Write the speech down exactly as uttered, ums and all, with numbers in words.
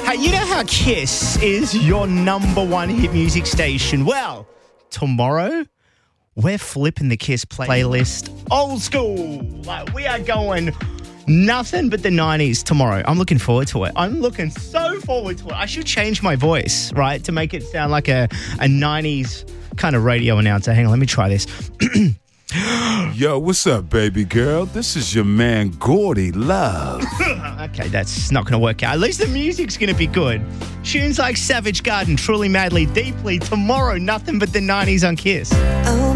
Hey, you know how Kiss is your number one hit music station? Well, tomorrow we're flipping the Kiss playlist old school. Like, we are going nothing but the nineties tomorrow. I'm looking forward to it. I'm looking so forward to it. I should change my voice, right, to make it sound like a, a nineties kind of radio announcer. Hang on, let me try this. Yo, what's up, baby girl? This is your man, Gordy Love. Okay, that's not going to work out. At least the music's going to be good. Tunes like Savage Garden, Truly Madly, Deeply, tomorrow, nothing but the nineties on Kiss. Oh,